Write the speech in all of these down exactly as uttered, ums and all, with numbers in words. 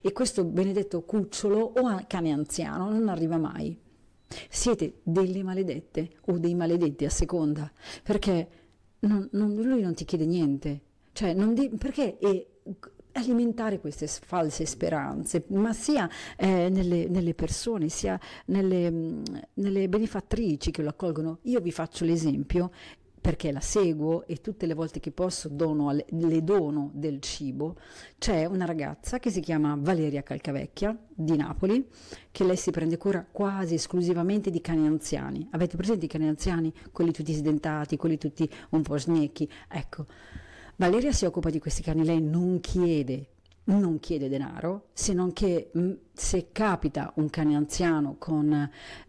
e questo benedetto cucciolo o a- cane anziano non arriva mai. Siete delle maledette o dei maledetti a seconda, perché non- non- lui non ti chiede niente, cioè non di- perché è alimentare queste s- false speranze, ma sia eh, nelle, nelle persone, sia nelle, mh, nelle benefattrici che lo accolgono. Io vi faccio l'esempio perché la seguo e tutte le volte che posso dono alle- le dono del cibo. C'è una ragazza che si chiama Valeria Calcavecchia di Napoli, che lei si prende cura quasi esclusivamente di cani anziani. Avete presente i cani anziani? Quelli tutti sdentati, quelli tutti un po' snecchi. Ecco, Valeria si occupa di questi cani, lei non chiede, non chiede denaro, se non che mh, se capita un cane anziano con,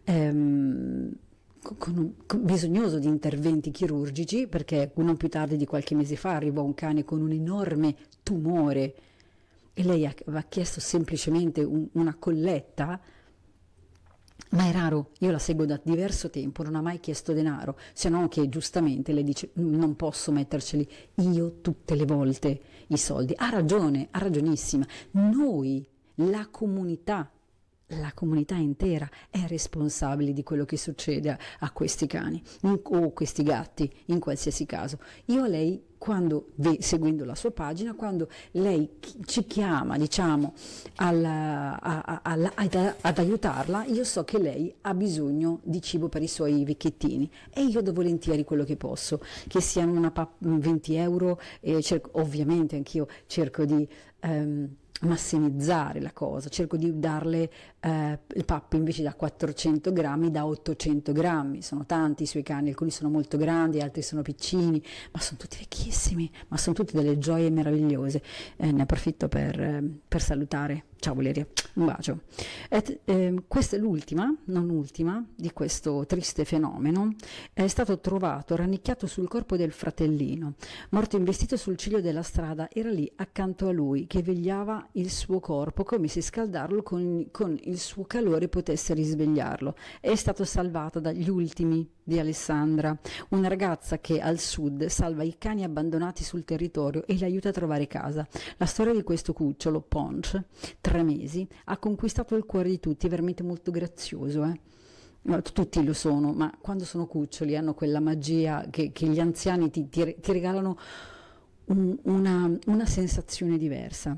ehm, co- con un- con- bisognoso di interventi chirurgici, perché non più tardi di qualche mese fa arrivò un cane con un enorme tumore e lei ha- aveva chiesto semplicemente un- una colletta, ma è raro, io la seguo da diverso tempo, non ha mai chiesto denaro, se no che giustamente le dice non posso metterceli io tutte le volte i soldi. Ha ragione, ha ragionissima. Noi, la comunità, la comunità intera è responsabile di quello che succede a, a questi cani in- o questi gatti, in qualsiasi caso. Io a lei, quando, ve- seguendo la sua pagina, quando lei chi- ci chiama, diciamo, alla- a- a- alla- ad, ad aiutarla, io so che lei ha bisogno di cibo per i suoi vecchiettini e io do volentieri quello che posso, che siano una pa- venti euro, e cerco- ovviamente anch'io cerco di ehm, massimizzare la cosa, cerco di darle eh, il pappo invece da quattrocento grammi da ottocento grammi. Sono tanti i suoi cani, alcuni sono molto grandi, altri sono piccini, ma sono tutti vecchissimi, ma sono tutte delle gioie meravigliose. Eh, ne approfitto per, eh, per salutare. Ciao Valeria, un bacio. Et, ehm, questa è l'ultima, non ultima, di questo triste fenomeno. È stato trovato rannicchiato sul corpo del fratellino, morto investito sul ciglio della strada. Era lì accanto a lui che vegliava il suo corpo come se scaldarlo con, con il suo calore potesse risvegliarlo. È stato salvato dagli ultimi di Alessandra, una ragazza che al sud salva i cani abbandonati sul territorio e li aiuta a trovare casa. La storia di questo cucciolo, Ponch, tre mesi, ha conquistato il cuore di tutti, è veramente molto grazioso, eh? No, tutti lo sono, ma quando sono cuccioli hanno quella magia che, che gli anziani ti, ti, ti regalano un- una, una sensazione diversa.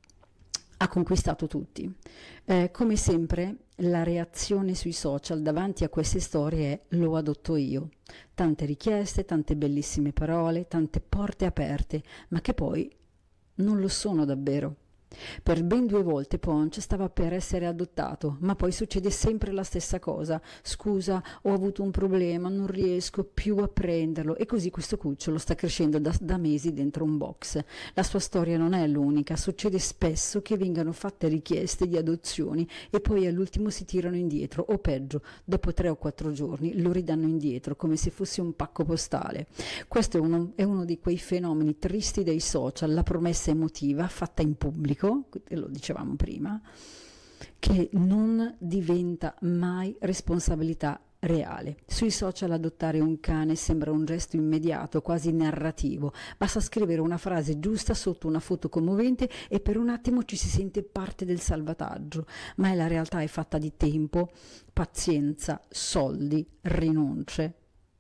Ha conquistato tutti. Eh, come sempre, la reazione sui social davanti a queste storie è lo adotto io. Tante richieste, tante bellissime parole, tante porte aperte, ma che poi non lo sono davvero. Per ben due volte Ponch stava per essere adottato, ma poi succede sempre la stessa cosa. Scusa, ho avuto un problema, non riesco più a prenderlo. E così questo cucciolo sta crescendo da, da mesi dentro un box. La sua storia non è l'unica, succede spesso che vengano fatte richieste di adozioni e poi all'ultimo si tirano indietro, o peggio, dopo tre o quattro giorni lo ridanno indietro come se fosse un pacco postale. Questo è uno, è uno di quei fenomeni tristi dei social, la promessa emotiva fatta in pubblico, lo dicevamo prima, che non diventa mai responsabilità reale. Sui social adottare un cane sembra un gesto immediato, quasi narrativo. Basta scrivere una frase giusta sotto una foto commovente e per un attimo ci si sente parte del salvataggio, ma la realtà è fatta di tempo, pazienza, soldi, rinunce,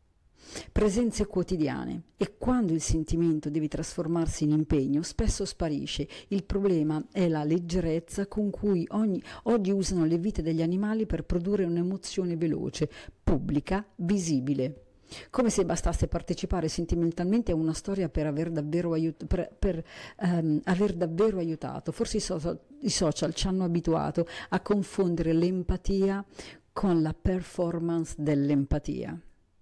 presenze quotidiane, e quando il sentimento deve trasformarsi in impegno spesso sparisce. Il problema è la leggerezza con cui ogni, oggi usano le vite degli animali per produrre un'emozione veloce, pubblica, visibile. Come se bastasse partecipare sentimentalmente a una storia per aver davvero, aiut- per, per, ehm, aver davvero aiutato. Forse i social, i social ci hanno abituato a confondere l'empatia con la performance dell'empatia.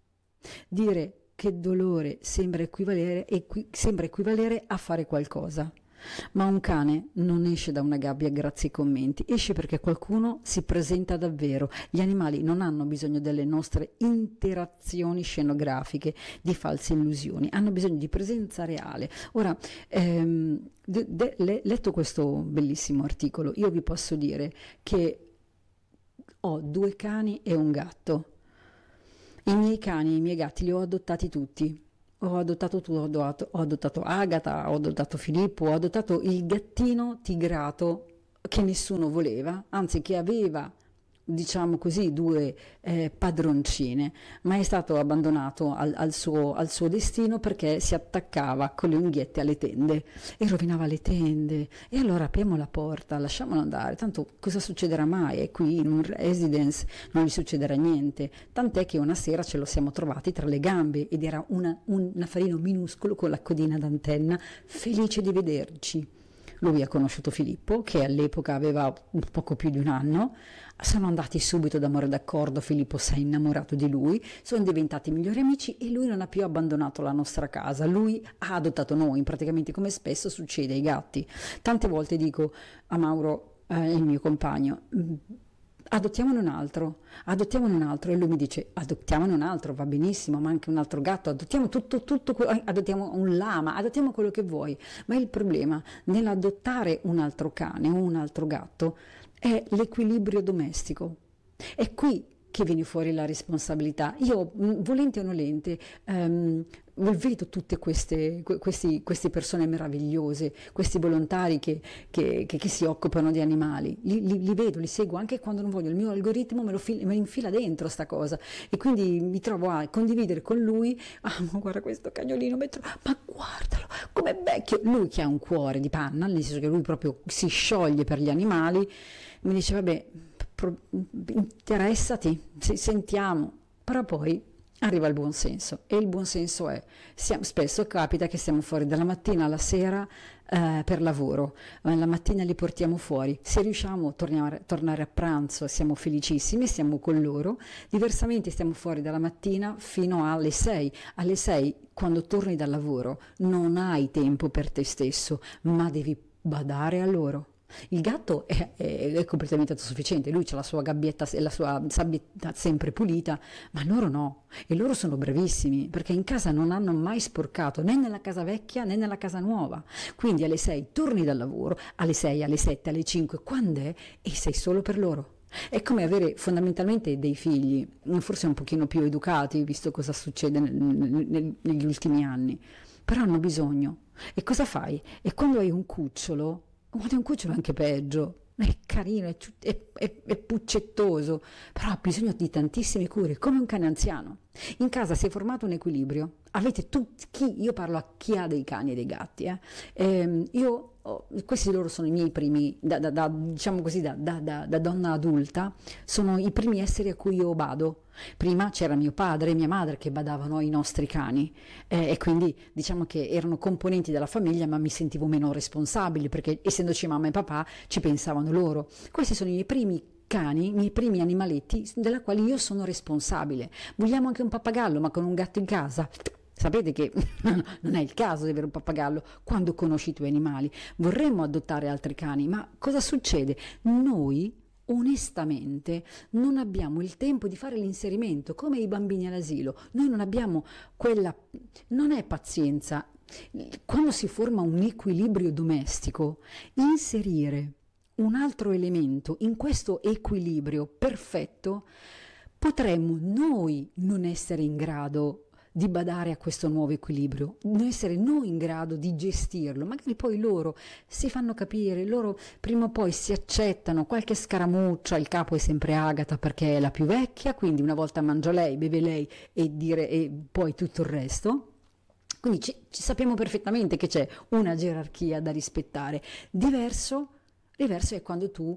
Dire che dolore sembra equivalere, equi, sembra equivalere a fare qualcosa, ma un cane non esce da una gabbia grazie ai commenti, esce perché qualcuno si presenta davvero. Gli animali non hanno bisogno delle nostre interazioni scenografiche, di false illusioni, hanno bisogno di presenza reale. Ora, ehm, de, de, le, letto questo bellissimo articolo, io vi posso dire che ho due cani e un gatto. I miei cani e i miei gatti li ho adottati tutti. Ho adottato tu, ho adottato, ho adottato Agata, ho adottato Filippo, ho adottato il gattino tigrato che nessuno voleva, anzi che aveva, diciamo così, due eh, padroncine, ma è stato abbandonato al, al, suo, al suo destino perché si attaccava con le unghiette alle tende e rovinava le tende. E allora apriamo la porta, lasciamolo andare, tanto cosa succederà mai? È qui in un residence, non gli succederà niente. Tant'è che una sera ce lo siamo trovati tra le gambe ed era una, un affarino minuscolo con la codina d'antenna, felice di vederci. Lui ha conosciuto Filippo, che all'epoca aveva un poco più di un anno, sono andati subito d'amore d'accordo, Filippo si è innamorato di lui, sono diventati migliori amici e lui non ha più abbandonato la nostra casa, lui ha adottato noi, praticamente come spesso succede ai gatti. Tante volte dico a Mauro, eh, il mio compagno, adottiamone un altro, adottiamone un altro, e lui mi dice adottiamone un altro, va benissimo, ma anche un altro gatto, adottiamo tutto, tutto, adottiamo un lama, adottiamo quello che vuoi, ma il problema nell'adottare un altro cane o un altro gatto è l'equilibrio domestico, è qui che viene fuori la responsabilità. Io, volente o nolente, um, vedo tutte queste, questi, queste persone meravigliose, questi volontari che, che, che, che si occupano di animali, li, li, li vedo, li seguo anche quando non voglio, il mio algoritmo me lo, fil- me lo infila dentro sta cosa, e quindi mi trovo a condividere con lui, ah ma guarda questo cagnolino, metro, ma guardalo, com'è vecchio, lui che ha un cuore di panna, nel senso che lui proprio si scioglie per gli animali, mi dice vabbè, interessati, sentiamo, però poi arriva il buon senso, e il buon senso è, siamo, spesso capita che siamo fuori dalla mattina alla sera eh, per lavoro, la mattina li portiamo fuori, se riusciamo torniamo a tornare a pranzo, siamo felicissimi, siamo con loro, diversamente stiamo fuori dalla mattina fino alle sei, alle sei quando torni dal lavoro non hai tempo per te stesso, ma devi badare a loro. Il gatto è, è, è completamente autosufficiente, lui ha la sua gabbietta e la sua sabbietta sempre pulita, ma loro no, e loro sono bravissimi perché in casa non hanno mai sporcato, né nella casa vecchia né nella casa nuova, quindi alle sei torni dal lavoro, alle sei, alle sette, alle cinque, quando è, e sei solo per loro. È come avere fondamentalmente dei figli, forse un pochino più educati, visto cosa succede nel, nel, negli ultimi anni, però hanno bisogno. E cosa fai? E quando hai un cucciolo, quando è un cucciolo è anche peggio, è carino, è, è, è, è puccettoso, però ha bisogno di tantissime cure, come un cane anziano. In casa si è formato un equilibrio, avete tutti, chi, io parlo a chi ha dei cani e dei gatti, eh. Ehm, io, oh, questi loro sono i miei primi, da, da, da, diciamo così, da, da, da, da donna adulta, sono i primi esseri a cui io bado. Prima c'era mio padre e mia madre che badavano ai nostri cani eh, e quindi diciamo che erano componenti della famiglia, ma mi sentivo meno responsabile perché essendoci mamma e papà ci pensavano loro. Questi sono i miei primi cani, i miei primi animaletti della quali io sono responsabile. Vogliamo anche un pappagallo, ma con un gatto in casa? Sapete che non è il caso di avere un pappagallo quando conosci i tuoi animali. Vorremmo adottare altri cani, ma cosa succede? Noi onestamente non abbiamo il tempo di fare l'inserimento, come i bambini all'asilo. Noi non abbiamo quella, non è pazienza. Quando si forma un equilibrio domestico, inserire un altro elemento in questo equilibrio perfetto, potremmo noi non essere in grado di badare a questo nuovo equilibrio, non essere noi in grado di gestirlo, magari poi loro si fanno capire, loro prima o poi si accettano, qualche scaramuccia, il capo è sempre Agata perché è la più vecchia, quindi una volta mangia lei, beve lei e, dire, e poi tutto il resto. Quindi ci, ci sappiamo perfettamente che c'è una gerarchia da rispettare. Diverso, diverso è quando tu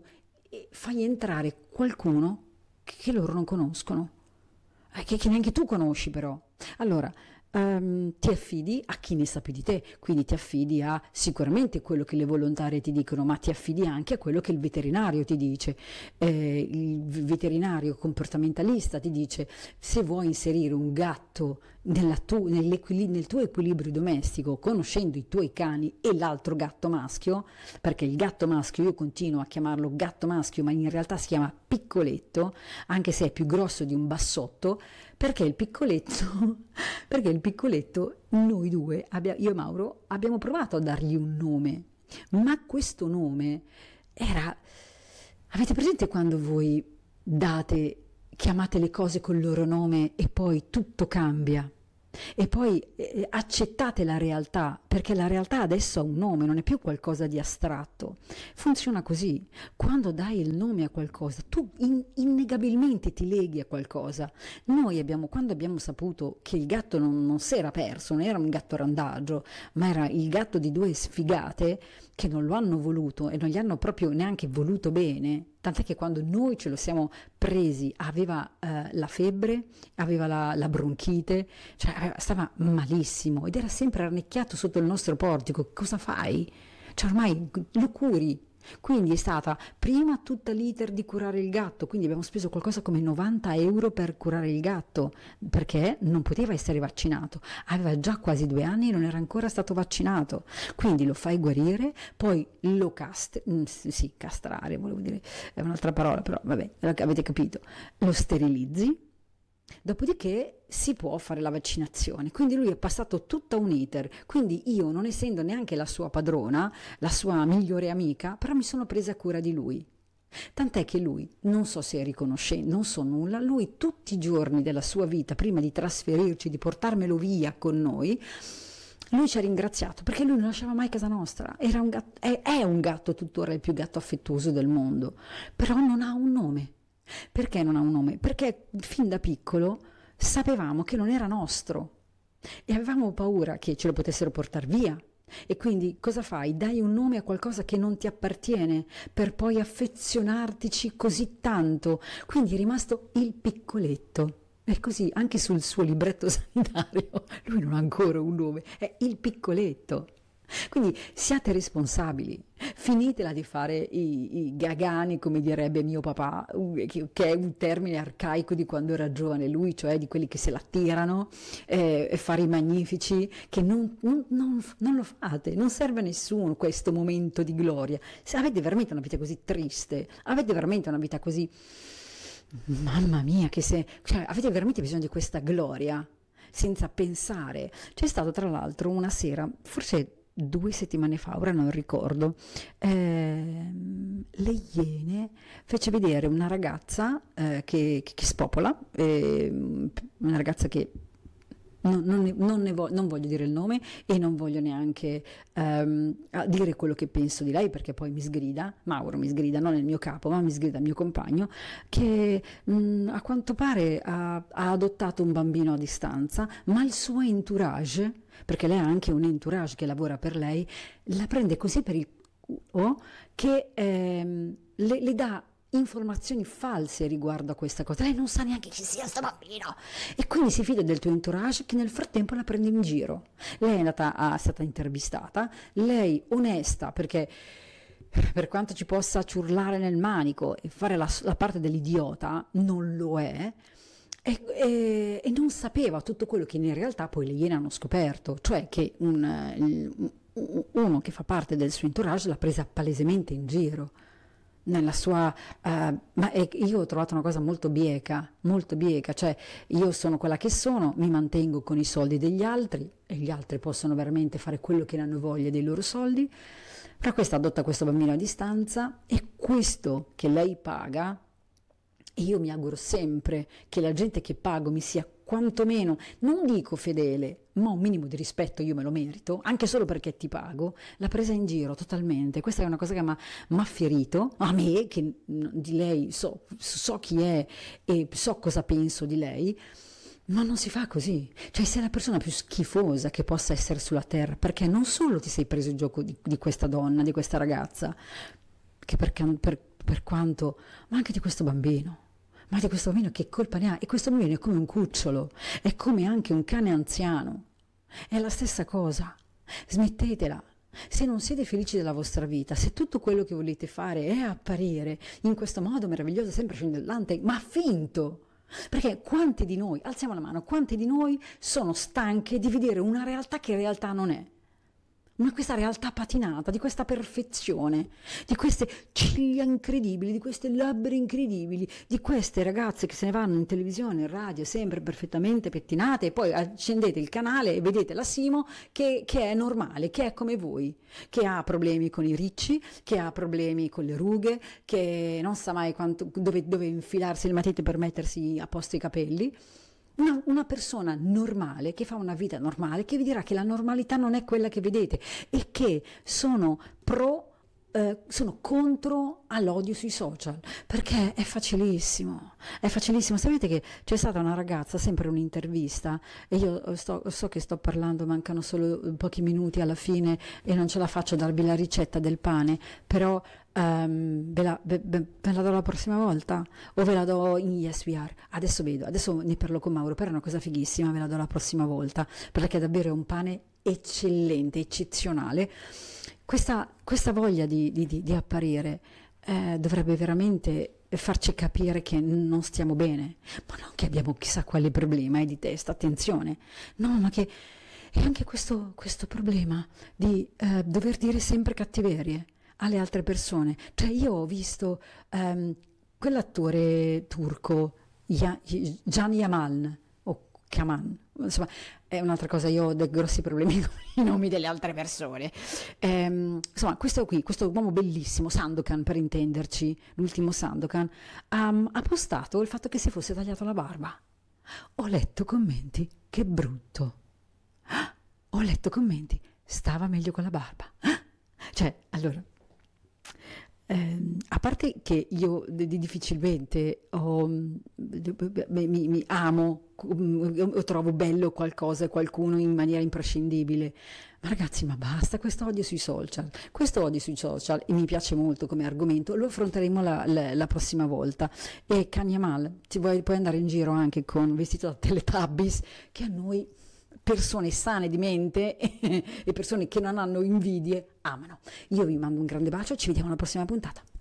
fai entrare qualcuno che loro non conoscono, che, che neanche tu conosci però. Allora, um, ti affidi a chi ne sa più di te, quindi ti affidi a sicuramente quello che le volontarie ti dicono, ma ti affidi anche a quello che il veterinario ti dice. Eh, il veterinario comportamentalista ti dice: se vuoi inserire un gatto nella tu, nel tuo equilibrio domestico, conoscendo i tuoi cani e l'altro gatto maschio, perché il gatto maschio io continuo a chiamarlo gatto maschio, ma in realtà si chiama piccoletto, anche se è più grosso di un bassotto, perché il piccoletto, perché il piccoletto, noi due, abbia, io e Mauro, abbiamo provato a dargli un nome, ma questo nome era, avete presente quando voi date, chiamate le cose col loro nome e poi tutto cambia? E poi eh, accettate la realtà, perché la realtà adesso ha un nome, non è più qualcosa di astratto. Funziona così: quando dai il nome a qualcosa, tu in- innegabilmente ti leghi a qualcosa. Noi abbiamo, quando abbiamo saputo che il gatto non, non si era perso, non era un gatto randagio, ma era il gatto di due sfigate che non lo hanno voluto e non gli hanno proprio neanche voluto bene, tant'è che quando noi ce lo siamo presi aveva eh, la febbre, aveva la, la bronchite, cioè aveva- stava malissimo ed era sempre rannicchiato sotto il nostro portico. Cosa fai? Cioè ormai lo curi. Quindi è stata prima tutta l'iter di curare il gatto, quindi abbiamo speso qualcosa come novanta euro per curare il gatto, perché non poteva essere vaccinato, aveva già quasi due anni e non era ancora stato vaccinato, quindi lo fai guarire, poi lo castri, sì, castrare, volevo dire, è un'altra parola, però vabbè, avete capito, lo sterilizzi. Dopodiché si può fare la vaccinazione, quindi lui è passato tutta un iter, quindi io, non essendo neanche la sua padrona, la sua migliore amica, però mi sono presa cura di lui. Tant'è che lui, non so se è riconoscente, non so nulla, lui tutti i giorni della sua vita, prima di trasferirci, di portarmelo via con noi, lui ci ha ringraziato perché lui non lasciava mai casa nostra. Era un gatto, è, è un gatto tuttora il più gatto affettuoso del mondo, però non ha un nome. Perché non ha un nome? Perché fin da piccolo sapevamo che non era nostro e avevamo paura che ce lo potessero portare via. E quindi cosa fai? Dai un nome a qualcosa che non ti appartiene per poi affezionartici così tanto. Quindi è rimasto il piccoletto. E così anche sul suo libretto sanitario lui non ha ancora un nome, è il piccoletto. Quindi siate responsabili, finitela di fare i, i gagani, come direbbe mio papà, che, che è un termine arcaico di quando era giovane lui, cioè di quelli che se la tirano eh, e fare i magnifici, che non, non, non, non lo fate, non serve a nessuno questo momento di gloria. Se avete veramente una vita così triste, avete veramente una vita così, mamma mia, che se, cioè, avete veramente bisogno di questa gloria, senza pensare. C'è stato tra l'altro una sera, forse due settimane fa, ora non ricordo, ehm, le Iene fece vedere una ragazza eh, che, che, che spopola, ehm, una ragazza che non, non, ne, non, ne vo- non voglio dire il nome e non voglio neanche ehm, a dire quello che penso di lei, perché poi mi sgrida, Mauro mi sgrida, non il mio capo, ma mi sgrida il mio compagno, che mh, a quanto pare ha, ha adottato un bambino a distanza, ma il suo entourage, perché lei ha anche un entourage che lavora per lei, la prende così per il culo che ehm, le, le dà informazioni false riguardo a questa cosa. Lei non sa neanche chi sia sto bambino e quindi si fida del tuo entourage che nel frattempo la prende in giro. Lei è andata a, è stata intervistata, lei onesta, perché per quanto ci possa ciurlare nel manico e fare la, la parte dell'idiota, non lo è. E, e, e non sapeva tutto quello che in realtà poi le Iene hanno scoperto, cioè che un, il, uno che fa parte del suo entourage l'ha presa palesemente in giro. Nella sua, uh, ma è, io ho trovato una cosa molto bieca, molto bieca, cioè io sono quella che sono, mi mantengo con i soldi degli altri e gli altri possono veramente fare quello che ne hanno voglia dei loro soldi, però questa adotta questo bambino a distanza e questo che lei paga, e io mi auguro sempre che la gente che pago mi sia quantomeno, non dico fedele, ma un minimo di rispetto io me lo merito, anche solo perché ti pago, l'ha presa in giro totalmente. Questa è una cosa che mi ha ferito, a me, che di lei so, so chi è e so cosa penso di lei, ma non si fa così. Cioè sei la persona più schifosa che possa essere sulla terra, perché non solo ti sei preso il gioco di, di questa donna, di questa ragazza, che per, per, per quanto, ma anche di questo bambino. Ma di questo bambino che colpa ne ha? E questo bambino è come un cucciolo, è come anche un cane anziano. È la stessa cosa. Smettetela. Se non siete felici della vostra vita, se tutto quello che volete fare è apparire in questo modo meraviglioso, sempre scintillante, ma finto. Perché quanti di noi, alziamo la mano, quanti di noi sono stanche di vedere una realtà che in realtà non è? Ma questa realtà patinata, di questa perfezione, di queste ciglia incredibili, di queste labbra incredibili, di queste ragazze che se ne vanno in televisione, in radio, sempre perfettamente pettinate, e poi accendete il canale e vedete la Simo che, che è normale, che è come voi, che ha problemi con i ricci, che ha problemi con le rughe, che non sa mai quanto, dove, dove infilarsi le matite per mettersi a posto i capelli. Una, una persona normale che fa una vita normale, che vi dirà che la normalità non è quella che vedete e che sono pro, eh, sono contro all'odio sui social, perché è facilissimo, è facilissimo. Sapete che c'è stata una ragazza, sempre un'intervista, e io sto- so che sto parlando, mancano solo pochi minuti alla fine e non ce la faccio a darvi la ricetta del pane, però ehm, ve la, ve- ve- ve la do la prossima volta o ve la do in Yes We Are. Adesso vedo, adesso ne parlo con Mauro, però è una cosa fighissima, ve la do la prossima volta, perché davvero è un pane eccellente, eccezionale. Questa, questa voglia di, di- di- di apparire eh, dovrebbe veramente farci capire che non stiamo bene, ma non che abbiamo chissà quale problema eh, di testa, attenzione, no, ma che è anche questo, questo problema di eh, dover dire sempre cattiverie alle altre persone. Cioè io ho visto ehm, quell'attore turco, Ya- Can Yaman, o Kaman, insomma, è un'altra cosa, io ho dei grossi problemi con i nomi delle altre persone. Ehm, insomma, questo qui, questo uomo bellissimo, Sandokan per intenderci, l'ultimo Sandokan, ha, ha postato il fatto che si fosse tagliato la barba. Ho letto commenti, che brutto. Ah, ho letto commenti, stava meglio con la barba. Ah, cioè, allora, ehm, a parte che io di- di- difficilmente ho, mm, mi, mi- mi amo, mm, o trovo bello qualcosa, qualcuno in maniera imprescindibile, ma ragazzi, ma basta questo odio sui social, questo odio sui social, e mi piace molto come argomento, lo affronteremo la, la- la prossima volta. E Kanyamal, ti vuoi, puoi andare in giro anche con vestito da Teletubbies, che a noi persone sane di mente e persone che non hanno invidie amano. Io vi mando un grande bacio, ci vediamo alla prossima puntata.